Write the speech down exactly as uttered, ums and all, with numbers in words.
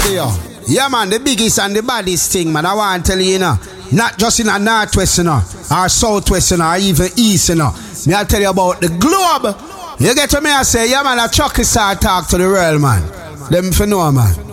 to you. Yeah, man, the biggest and the baddest thing, man. I want to tell you, you know, not just in a northwest, you know, or southwest, you know, or even east, you know. Me I tell you about the globe. You get to me, I say, yeah, man, a Chucky start talk to the world, man. Them for know, man.